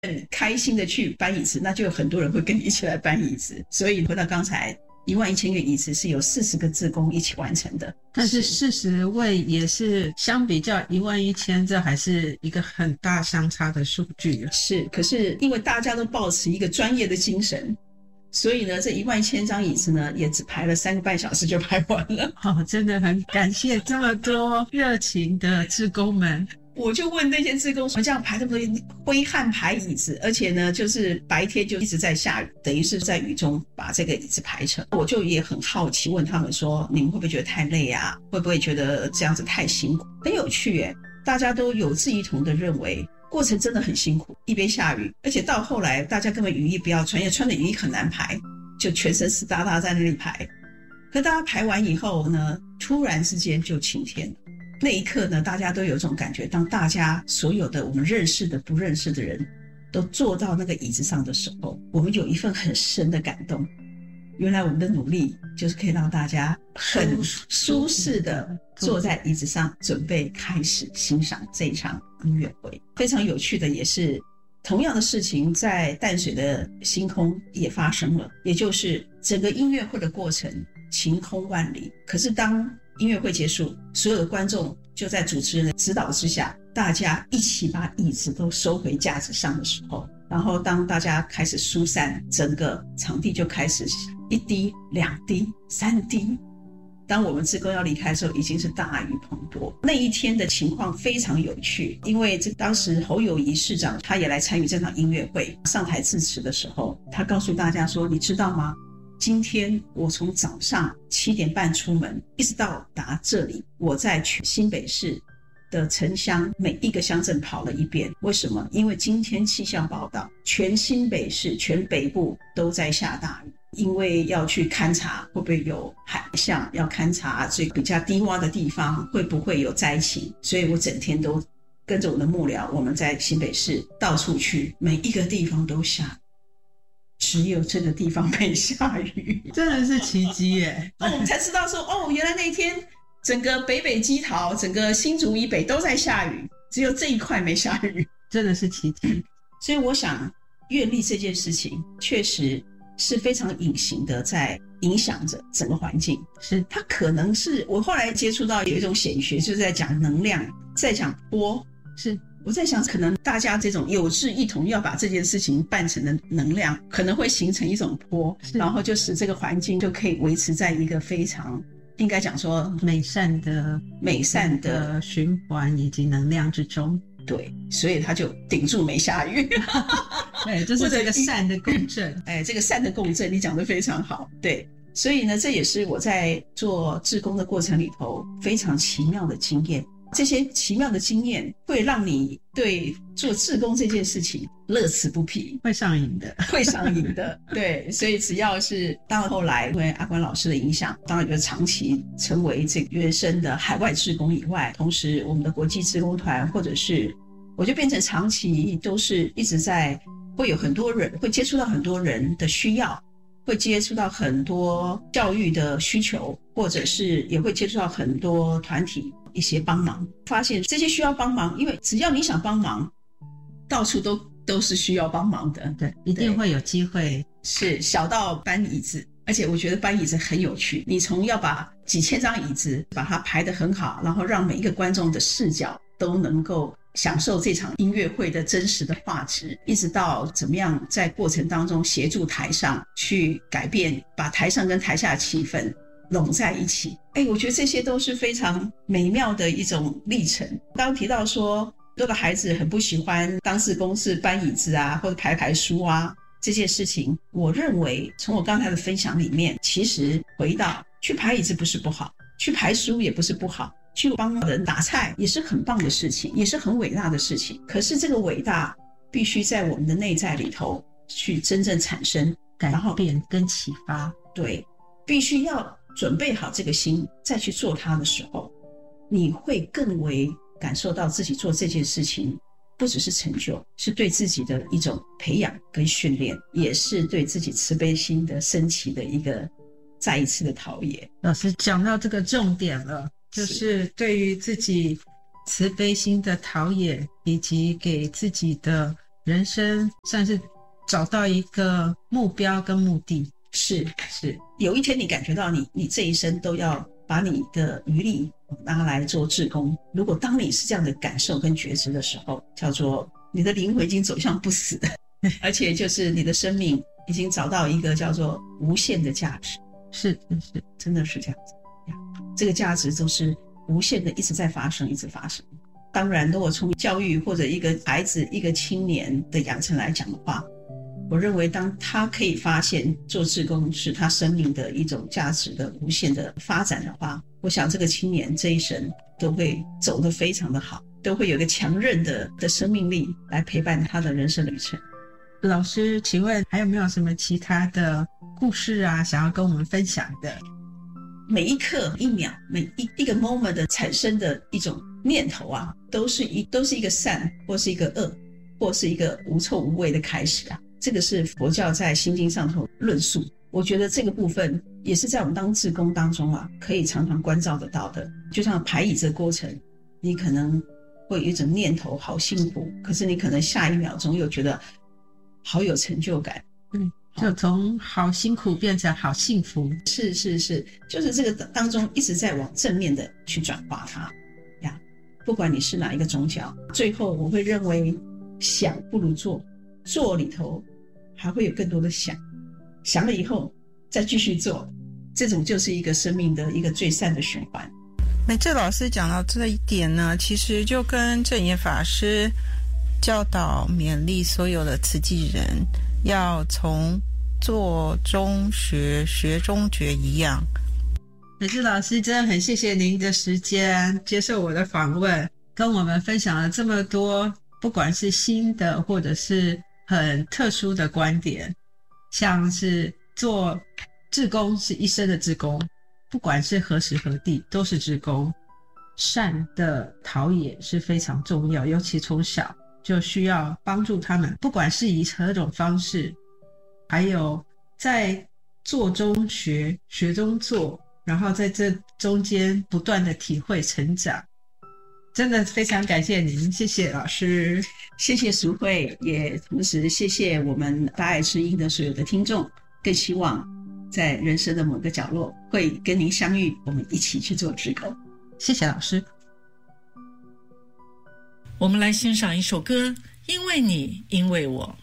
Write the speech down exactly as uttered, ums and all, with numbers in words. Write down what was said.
很开心的去搬椅子，那就有很多人会跟你一起来搬椅子。所以回到刚才，一万一千个椅子是由四十个志工一起完成的。 但是四十位也是相比较一万一千，这还是一个很大相差的数据。 是，可是因为大家都抱持一个专业的精神，所以呢，这一万一千张椅子呢，也只排了三个半小时就排完了。 哦，真的很感谢这么多热情的志工们。 我就问那些志工说，这样排这么多挥汗排椅子，而且呢就是白天就一直在下雨，等于是在雨中把这个椅子排成。我就也很好奇问他们说，你们会不会觉得太累啊？会不会觉得这样子太辛苦？很有趣耶，大家都有志一同的认为过程真的很辛苦，一边下雨，而且到后来大家根本雨衣不要穿，因为穿的雨衣很难排，就全身湿哒哒在那里排。可大家排完以后呢，突然之间就晴天了。那一刻呢，大家都有一种感觉，当大家所有的我们认识的不认识的人都坐到那个椅子上的时候，我们有一份很深的感动。原来我们的努力就是可以让大家很舒适的坐在椅子上，准备开始欣赏这一场音乐会。非常有趣的也是，同样的事情在淡水的星空也发生了，也就是整个音乐会的过程晴空万里，可是当音乐会结束，所有的观众就在主持人的指导之下，大家一起把椅子都收回架子上的时候，然后当大家开始疏散，整个场地就开始一滴两滴三滴，当我们志工要离开的时候，已经是大雨滂沱。那一天的情况非常有趣，因为这当时侯友宜市长他也来参与这场音乐会，上台致辞的时候，他告诉大家说，你知道吗，今天我从早上七点半出门，一直到达这里，我在全新北市的城乡每一个乡镇跑了一遍。为什么？因为今天气象报道，全新北市全北部都在下大雨，因为要去勘察会不会有海象，要勘察这个比较低洼的地方会不会有灾情，所以我整天都跟着我的幕僚，我们在新北市到处去，每一个地方都下雨，只有这个地方没下雨。 真的是奇迹耶。 哦，我们才知道说，哦，原来那一天整个北北基桃，整个新竹以北都在下雨，只有这一块没下雨， 真的是奇迹。 所以我想阅历这件事情确实是非常隐形的，在影响着整个环境。 是， 它可能是我后来接触到有一种显学，就是在讲能量，在讲波。 是， 我在想，可能大家这种有志一同要把这件事情办成的能量，可能会形成一种波，然后就使这个环境就可以维持在一个非常应该讲说美善的美善的循环以及能量之中。 对，所以他就顶住没下雨。 对，就是这个善的共振。 哎，这个善的共振，你讲得非常好。对，所以呢，这也是我在做志工的过程里头非常奇妙的经验。这些奇妙的经验会让你对做志工这件事情乐此不疲， 会上瘾的， 会上瘾的。对，所以只要是到后来因为阿关老师的影响，当然就长期成为这个原生的海外志工以外，同时我们的国际志工团，或者是我就变成长期都是一直在会有很多人会接触到很多人的需要，会接触到很多教育的需求，或者是也会接触到很多团体一些帮忙，发现这些需要帮忙，因为只要你想帮忙，到处都都是需要帮忙的。 对，一定会有机会。 是，小到搬椅子，而且我觉得搬椅子很有趣，你从要把几千张椅子把它排得很好，然后让每一个观众的视角都能够享受这场音乐会的真实的画质，一直到怎么样在过程当中协助台上去改变，把台上跟台下的气氛拢在一起。哎，我觉得这些都是非常美妙的一种历程。刚刚提到说很多的孩子很不喜欢当志工是搬椅子啊，或者排排书啊，这件事情我认为从我刚才的分享里面，其实回到去排椅子不是不好，去排书也不是不好，去帮人打菜也是很棒的事情，也是很伟大的事情。可是这个伟大必须在我们的内在里头去真正产生改变跟启发。 对，必须要准备好这个心再去做它的时候，你会更为感受到自己做这件事情不只是成就，是对自己的一种培养跟训练，也是对自己慈悲心的升起的一个再一次的陶冶。 老师讲到这个重点了，就是对于自己慈悲心的陶冶，以及给自己的人生算是找到一个目标跟目的。 是是，有一天你感觉到你你这一生都要把你的余力拿来做志工，如果当你是这样的感受跟觉知的时候，叫做你的灵魂已经走向不死，而且就是你的生命已经找到一个叫做无限的价值。 是是是， 真的是这样子，这个价值都是无限的一直在发生一直发生。当然如果从教育或者一个孩子一个青年的养成来讲的话，我认为当他可以发现做志工是他生命的一种价值的无限的发展的话，我想这个青年这一生都会走得非常的好，都会有一个强韧的的生命力来陪伴他的人生旅程。 老师请问还有没有什么其他的故事啊想要跟我们分享的？ 每一刻一秒每一一个 moment 的产生的一种念头啊，都是一都是一个善或是一个恶或是一个无臭无味的开始啊。这个是佛教在心经上头论述，我觉得这个部分也是在我们当志工当中啊，可以常常关照得到的。就像排椅子的过程，你可能会有一种念头好辛苦，可是你可能下一秒钟又觉得好有成就感。 嗯，就从好辛苦变成好幸福。 是是是，就是这个当中一直在往正面的去转化它呀。不管你是哪一个宗教，最后我会认为想不如做，做里头还会有更多的想，想了以后再继续做，这种就是一个生命的一个最善的循环。 美智老师讲到这一点呢，其实就跟正言法师教导勉励所有的慈济人要从做中学，学中觉一样。 美智老师真的很谢谢您的时间接受我的访问，跟我们分享了这么多不管是新的或者是很特殊的观点，像是做志工是一生的志工，不管是何时何地都是志工，善的陶冶是非常重要，尤其从小就需要帮助他们，不管是以何种方式，还有在做中学，学中做，然后在这中间不断的体会成长。真的非常感谢您，谢谢老师。 谢谢淑慧，也同时谢谢我们大爱之音的所有的听众，更希望在人生的某个角落会跟您相遇，我们一起去做志工。 谢谢老师。 我们来欣赏一首歌，因为你，因为我。